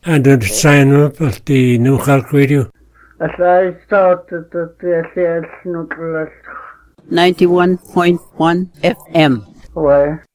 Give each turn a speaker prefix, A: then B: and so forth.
A: And to sign up at the New Cork Radio.
B: As I started at the SES Nuclear
C: 91.1 FM.
B: Why?